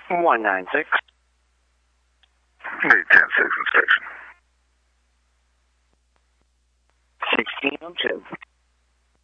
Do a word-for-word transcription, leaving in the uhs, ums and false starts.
one nine six. Need ten six inspection. sixteen oh two.